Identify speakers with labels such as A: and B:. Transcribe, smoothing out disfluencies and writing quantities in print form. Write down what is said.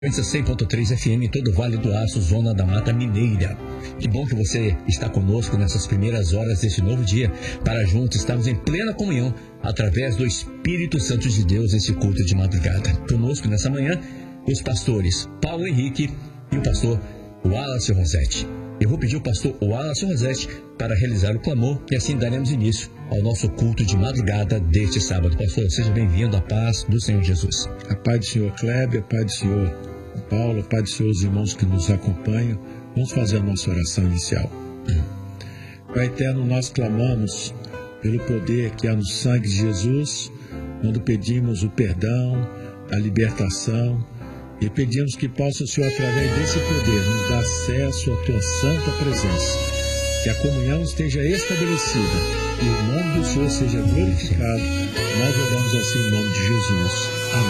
A: 100.3 FM em todo o Vale do Aço, zona da Mata Mineira. Que bom que você está conosco nessas primeiras horas deste novo dia, para juntos estarmos em plena comunhão através do Espírito Santo de Deus nesse culto de madrugada. Conosco nessa manhã, os pastores Paulo Henrique e o pastor Wallace Rossetti. Eu vou pedir ao pastor Wallace Rossetti para realizar o clamor e assim daremos início ao nosso culto de madrugada deste sábado. Pastor, seja bem-vindo à paz do Senhor Jesus.
B: A paz do Senhor Kleber, a paz do Senhor Paulo, a paz do Senhor, os irmãos que nos acompanham. Vamos fazer a nossa oração inicial. Pai eterno, nós clamamos pelo poder que há no sangue de Jesus, quando pedimos o perdão, a libertação, e pedimos que possa o Senhor, através desse poder, nos dar acesso à Tua santa presença, que a comunhão esteja estabelecida e o nome do Senhor seja glorificado. Nós oramos assim em nome de Jesus. Amém.